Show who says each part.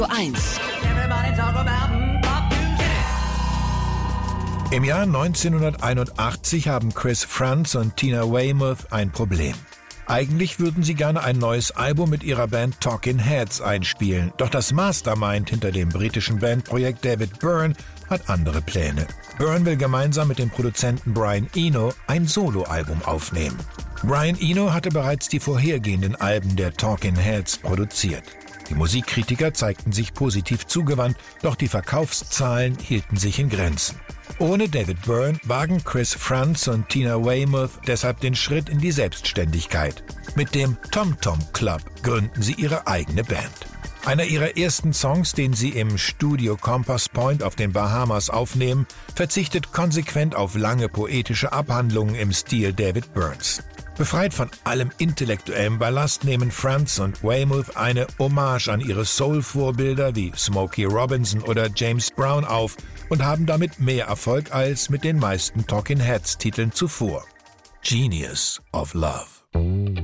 Speaker 1: 1.
Speaker 2: Im Jahr 1981 haben Chris Frantz und Tina Weymouth ein Problem. Eigentlich würden sie gerne ein neues Album mit ihrer Band Talking Heads einspielen, doch das Mastermind hinter dem britischen Bandprojekt David Byrne hat andere Pläne. Byrne will gemeinsam mit dem Produzenten Brian Eno ein Soloalbum aufnehmen. Brian Eno hatte bereits die vorhergehenden Alben der Talking Heads produziert. Die Musikkritiker zeigten sich positiv zugewandt, doch die Verkaufszahlen hielten sich in Grenzen. Ohne David Byrne wagen Chris Frantz und Tina Weymouth deshalb den Schritt in die Selbstständigkeit. Mit dem Tom Tom Club gründen sie ihre eigene Band. Einer ihrer ersten Songs, den sie im Studio Compass Point auf den Bahamas aufnehmen, verzichtet konsequent auf lange poetische Abhandlungen im Stil David Byrnes. Befreit von allem intellektuellen Ballast nehmen Frantz und Weymouth eine Hommage an ihre Soul-Vorbilder wie Smokey Robinson oder James Brown auf und haben damit mehr Erfolg als mit den meisten Talking Heads-Titeln zuvor. Genius of Love.